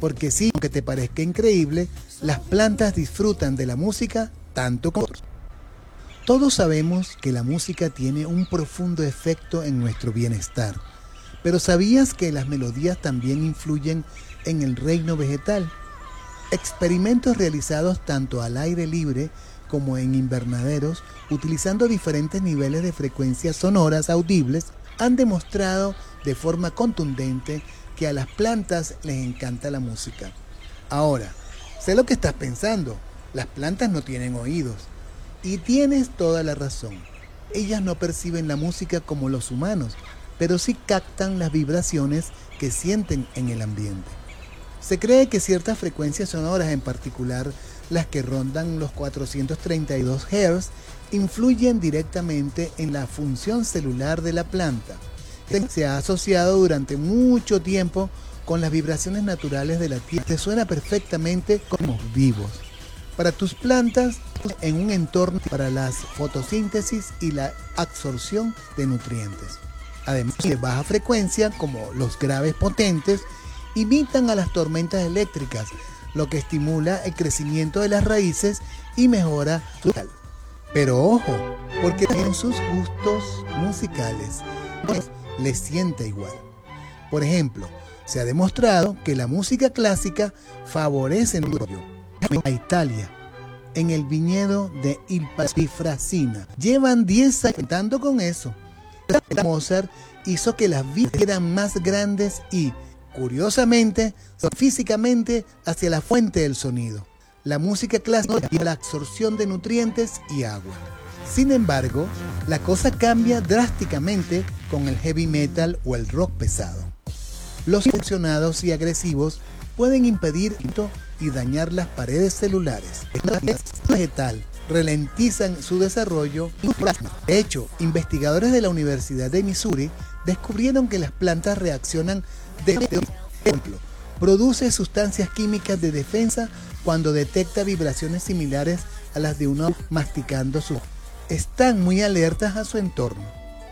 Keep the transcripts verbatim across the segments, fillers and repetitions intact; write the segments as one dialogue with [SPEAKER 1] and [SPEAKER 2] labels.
[SPEAKER 1] porque sí, aunque te parezca increíble, las plantas disfrutan de la música tanto como nosotros. Todos sabemos que la música tiene un profundo efecto en nuestro bienestar, pero ¿sabías que las melodías también influyen en el reino vegetal? Experimentos realizados tanto al aire libre como en invernaderos, utilizando diferentes niveles de frecuencias sonoras audibles, han demostrado de forma contundente que a las plantas les encanta la música. Ahora, sé lo que estás pensando, las plantas no tienen oídos. Y tienes toda la razón. Ellas no perciben la música como los humanos, pero sí captan las vibraciones que sienten en el ambiente. Se cree que ciertas frecuencias sonoras, en particular las que rondan los cuatrocientos treinta y dos hertz, influyen directamente en la función celular de la planta. Se ha asociado durante mucho tiempo con las vibraciones naturales de la tierra. Se suena perfectamente como vivos. Para tus plantas, en un entorno para la fotosíntesis y la absorción de nutrientes. Además de baja frecuencia, como los graves potentes, imitan a las tormentas eléctricas, lo que estimula el crecimiento de las raíces y mejora su salud. Pero ojo, porque en sus gustos musicales les sienta igual. Por ejemplo, se ha demostrado que la música clásica favorece el desarrollo. A Italia, en el viñedo de Ilpasifracina, llevan diez años intentando con eso. Mozart hizo que las vidas eran más grandes y, curiosamente, físicamente hacia la fuente del sonido. La música clásica y la absorción de nutrientes y agua. Sin embargo, la cosa cambia drásticamente con el heavy metal o el rock pesado. Los emocionados y agresivos pueden impedir y dañar las paredes celulares. Las vegetal ralentizan su desarrollo. De hecho, investigadores de la Universidad de Missouri descubrieron que las plantas reaccionan de ejemplo, produce sustancias químicas de defensa cuando detecta vibraciones similares a las de uno masticando su. Están muy alertas a su entorno.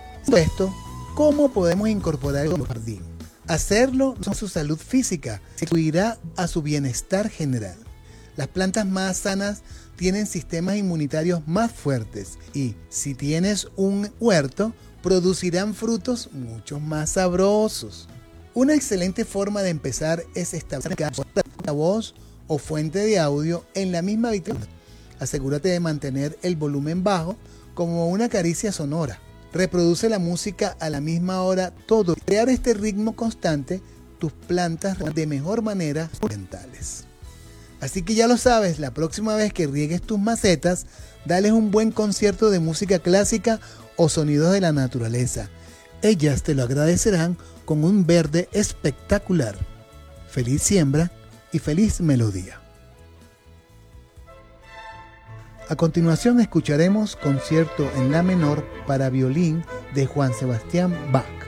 [SPEAKER 1] Esto, ¿cómo podemos incorporar el jardín? Hacerlo con su salud física, contribuirá a su bienestar general. Las plantas más sanas tienen sistemas inmunitarios más fuertes y, si tienes un huerto, producirán frutos mucho más sabrosos. Una excelente forma de empezar es establecer una voz o fuente de audio en la misma habitación. Asegúrate de mantener el volumen bajo como una caricia sonora. Reproduce la música a la misma hora todo. Crear este ritmo constante, tus plantas de mejor manera orientales. Así que ya lo sabes, la próxima vez que riegues tus macetas, dales un buen concierto de música clásica o sonidos de la naturaleza. Ellas te lo agradecerán con un verde espectacular. Feliz siembra y feliz melodía. A continuación escucharemos concierto en la menor para violín de Juan Sebastián Bach.